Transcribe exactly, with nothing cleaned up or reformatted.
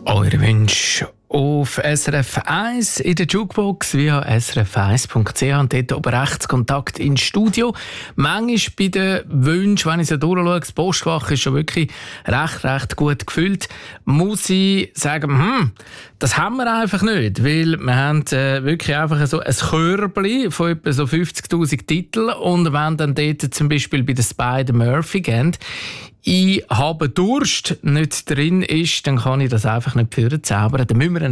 Eure Wünsche auf S R F eins in der Jukebox via s r f eins punkt c h und dort oben rechts Kontakt ins Studio. Manchmal bei den Wünschen, wenn ich so durchschaue, das Postfach ist schon wirklich recht, recht gut gefüllt, muss ich sagen, hm, das haben wir einfach nicht, weil wir haben äh, wirklich einfach so ein Körbchen von etwa so fünfzigtausend Titeln und wenn dann dort zum Beispiel bei der Spider-Murphy gehen, ich habe Durst nicht drin ist, dann kann ich das einfach nicht vorzaubern. Dann müssen wir